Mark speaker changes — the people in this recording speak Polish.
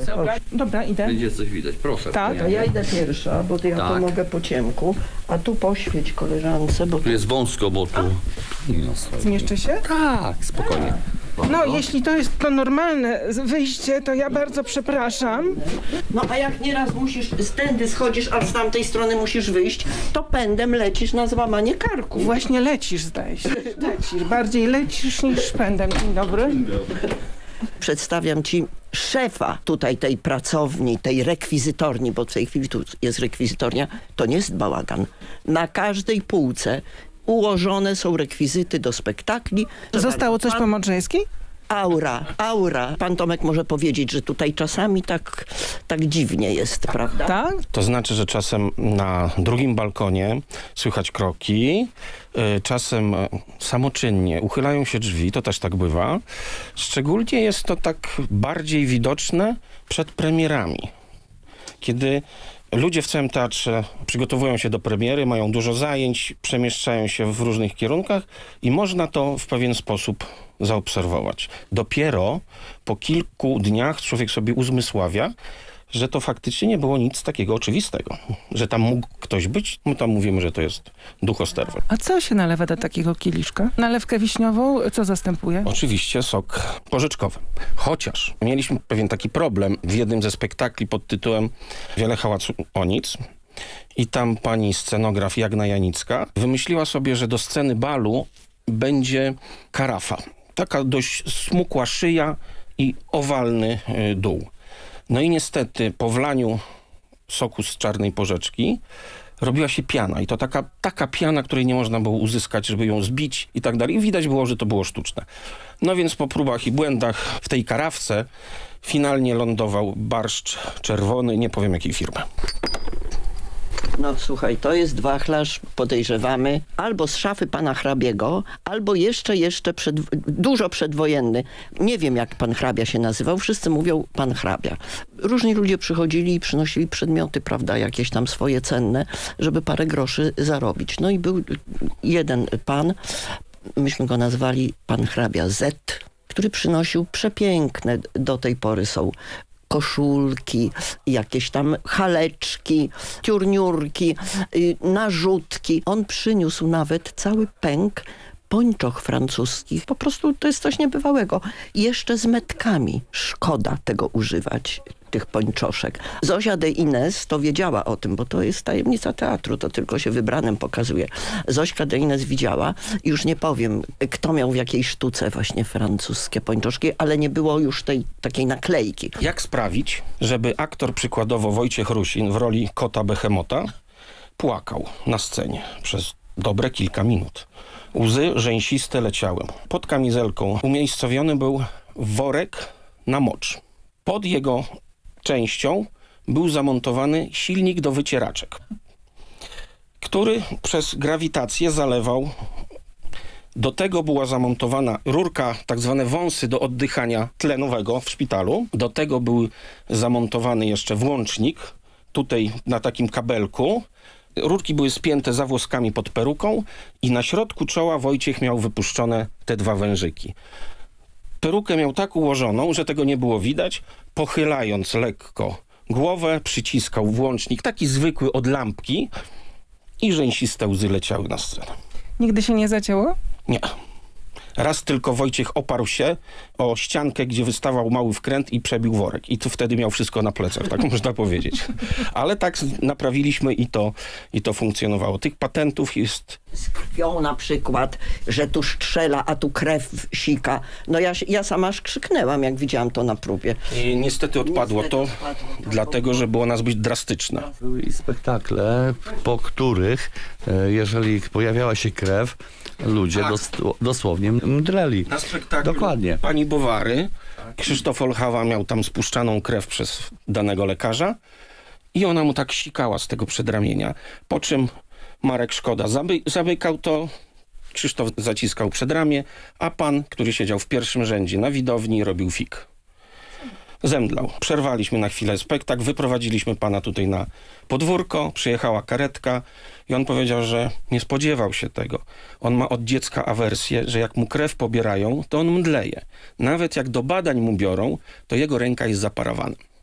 Speaker 1: Dobra, idę.
Speaker 2: Będzie coś widać, proszę.
Speaker 1: Tak.
Speaker 3: To ja idę pierwsza, bo ja
Speaker 2: Tak.
Speaker 3: to mogę po ciemku, a tu poświeć koleżance, bo
Speaker 2: Tu jest wąsko, bo tu...
Speaker 1: Zmieszczę się?
Speaker 2: Tak, spokojnie.
Speaker 1: No, jeśli to jest to normalne wyjście, to ja bardzo przepraszam.
Speaker 3: No a jak nieraz musisz, stędy schodzisz, a z tamtej strony musisz wyjść, to pędem lecisz na złamanie karku.
Speaker 1: Właśnie lecisz, zdaje się. Lecisz, bardziej lecisz niż pędem. Dzień dobry.
Speaker 3: Przedstawiam ci szefa tutaj tej pracowni, tej rekwizytorni, bo w tej chwili tu jest rekwizytornia, to nie jest bałagan. Na każdej półce ułożone są rekwizyty do spektakli.
Speaker 1: Zostało coś po Modrzejskiej?
Speaker 3: Aura. Pan Tomek może powiedzieć, że tutaj czasami tak dziwnie jest, prawda?
Speaker 1: Tak?
Speaker 4: To znaczy, że czasem na drugim balkonie słychać kroki, czasem samoczynnie uchylają się drzwi, to też tak bywa. Szczególnie jest to tak bardziej widoczne przed premierami, kiedy ludzie w całym teatrze przygotowują się do premiery, mają dużo zajęć, przemieszczają się w różnych kierunkach i można to w pewien sposób zaobserwować. Dopiero po kilku dniach człowiek sobie uzmysławia, że to faktycznie nie było nic takiego oczywistego. Że tam mógł ktoś być, my tam mówimy, że to jest duch Osterwel.
Speaker 1: A co się nalewa do takiego kieliszka? Nalewkę wiśniową, co zastępuje?
Speaker 4: Oczywiście sok porzeczkowy. Chociaż mieliśmy pewien taki problem w jednym ze spektakli pod tytułem Wiele hałasu o nic. I tam pani scenograf Jagna Janicka wymyśliła sobie, że do sceny balu będzie karafa. Taka dość smukła szyja i owalny dół. No i niestety po wlaniu soku z czarnej porzeczki robiła się piana. I to taka piana, której nie można było uzyskać, żeby ją zbić i tak dalej. I widać było, że to było sztuczne. No więc po próbach i błędach w tej karawce finalnie lądował barszcz czerwony, nie powiem jakiej firmy.
Speaker 3: No słuchaj, to jest wachlarz, podejrzewamy, albo z szafy pana hrabiego, albo jeszcze dużo przedwojenny. Nie wiem, jak pan hrabia się nazywał, wszyscy mówią pan hrabia. Różni ludzie przychodzili i przynosili przedmioty, prawda, jakieś tam swoje cenne, żeby parę groszy zarobić. No i był jeden pan, myśmy go nazwali pan hrabia Z, który przynosił przepiękne, do tej pory są koszulki, jakieś tam haleczki, tiurniurki, narzutki. On przyniósł nawet cały pęk pończoch francuskich. Po prostu to jest coś niebywałego. I jeszcze z metkami. Szkoda tego używać, tych pończoszek. Zozia de Ines to wiedziała o tym, bo to jest tajemnica teatru, to tylko się wybranym pokazuje. Zośka de Ines widziała, już nie powiem, kto miał w jakiej sztuce właśnie francuskie pończoszki, ale nie było już tej takiej naklejki.
Speaker 4: Jak sprawić, żeby aktor przykładowo Wojciech Rusin w roli kota Behemota płakał na scenie przez dobre kilka minut. Łzy rzęsiste leciały. Pod kamizelką umiejscowiony był worek na mocz. Pod jego częścią był zamontowany silnik do wycieraczek, który przez grawitację zalewał. Do tego była zamontowana rurka, tak zwane wąsy do oddychania tlenowego w szpitalu. Do tego był zamontowany jeszcze włącznik, tutaj na takim kabelku. Rurki były spięte za włoskami pod peruką i na środku czoła Wojciech miał wypuszczone te dwa wężyki. Perukę miał tak ułożoną, że tego nie było widać. Pochylając lekko głowę, przyciskał włącznik, taki zwykły od lampki i rzęsiste łzy leciały na scenę.
Speaker 1: Nigdy się nie zacięło?
Speaker 4: Nie. Raz tylko Wojciech oparł się o ściankę, gdzie wystawał mały wkręt i przebił worek. I tu wtedy miał wszystko na plecach, tak można powiedzieć. Ale tak naprawiliśmy i to funkcjonowało. Tych patentów jest...
Speaker 3: Z krwią na przykład, że tu strzela, a tu krew sika. No ja sama aż krzyknęłam, jak widziałam to na próbie.
Speaker 4: I niestety odpadło to, dlatego, że było nas być drastyczne.
Speaker 2: Były i spektakle, po których, jeżeli pojawiała się krew, ludzie
Speaker 4: Tak.
Speaker 2: dosłownie mdleli.
Speaker 4: Na spektaklu
Speaker 2: Dokładnie.
Speaker 4: pani Bowary, Krzysztof Olchawa miał tam spuszczaną krew przez danego lekarza i ona mu tak sikała z tego przedramienia. Po czym Marek Szkoda zamykał to, Krzysztof zaciskał przedramię, a pan, który siedział w pierwszym rzędzie na widowni, robił fik. Zemdlał. Przerwaliśmy na chwilę spektakl, wyprowadziliśmy pana tutaj na podwórko, przyjechała karetka i on powiedział, że nie spodziewał się tego. On ma od dziecka awersję, że jak mu krew pobierają, to on mdleje. Nawet jak do badań mu biorą, to jego ręka jest zaparowana.